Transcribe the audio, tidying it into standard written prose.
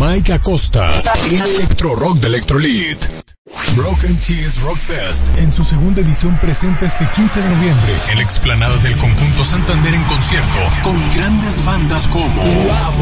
Mike Acosta, Electro Rock de Electrolit. Broken Cheese Rock Fest en su segunda edición presenta este 15 de noviembre en la explanada del Conjunto Santander en concierto con grandes bandas como